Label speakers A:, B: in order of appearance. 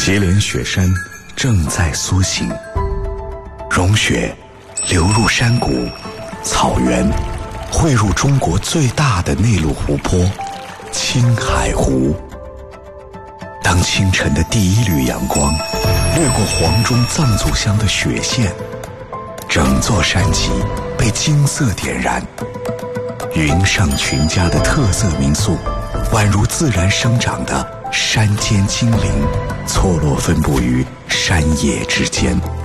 A: 祁连雪山正在苏醒，融雪流入山谷、草原，汇入中国最大的内陆湖泊青海湖。当清晨的第一缕阳光掠过黄钟藏族乡的雪线，整座山脊被金色点燃。云上群家的特色民宿，宛如自然生长的山间精灵，错落分布于山野之间。